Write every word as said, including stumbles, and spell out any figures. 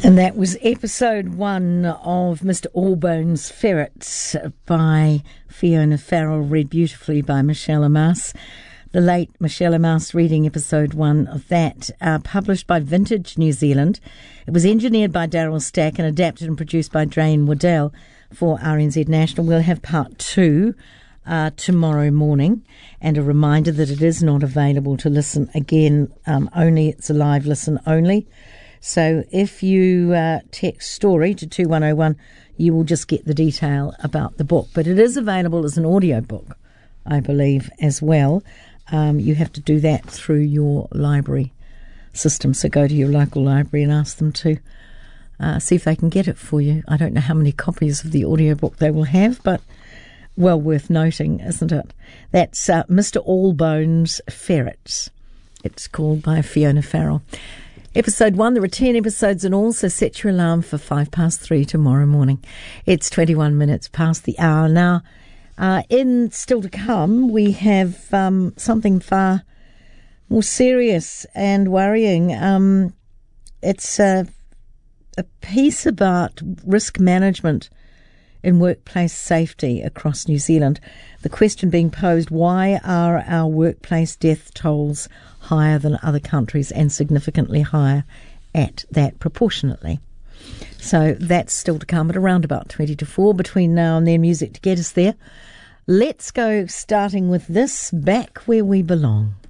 And that was episode one of Mister Allbones' Ferrets by Fiona Farrell, read beautifully by Michelle Amas. The late Michelle Amas reading episode one of that, uh, published by Vintage New Zealand. It was engineered by Daryl Stack and adapted and produced by Drain Waddell for R N Z National. We'll have part two uh, tomorrow morning. And a reminder that it is not available to listen again, um, only it's a live listen only. So if you uh, text story to two one oh one, you will just get the detail about the book. But it is available as an audio book, I believe, as well. Um, you have to do that through your library system. So go to your local library and ask them to uh, see if they can get it for you. I don't know how many copies of the audio book they will have, but well worth noting, isn't it? That's uh, Mister Allbones' Ferrets. It's called by Fiona Farrell. Episode one, there are ten episodes in all, so set your alarm for five past three tomorrow morning. It's twenty-one minutes past the hour now. Uh, in still to come, we have um, something far more serious and worrying. Um, it's a, a piece about risk management in workplace safety across New Zealand. The question being posed, why are our workplace death tolls higher than other countries and significantly higher at that proportionately? So that's still to come at around about twenty to four between now and then. Music to get us there. Let's go starting with this, Back Where We Belong.